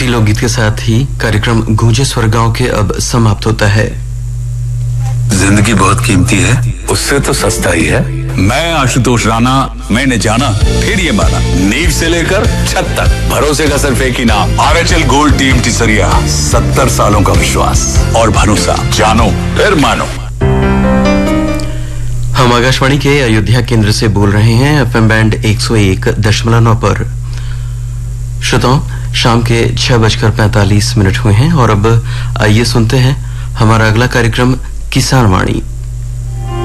इसी लोकगीत के साथ ही कार्यक्रम गूंजे स्वर्गांव के अब समाप्त होता है। जिंदगी बहुत कीमती है, उससे तो सस्ता ही है। मैं आशुतोष राणा, मैंने जाना फिर ये माना, नींव से लेकर छत तक भरोसे का सिर्फ एक ही नाम, आरएचएल गोल्ड टीम टिसरिया। 70 सालों का विश्वास और भरोसा, जानो फिर मानो। हम आकाशवाणी के अयोध्या केंद्र से बोल रहे हैं एफएम बैंड 101.9 पर। श्रोताओं, शाम के 6:45 हुए हैं और अब आइए सुनते हैं हमारा अगला कार्यक्रम किसान वाणी।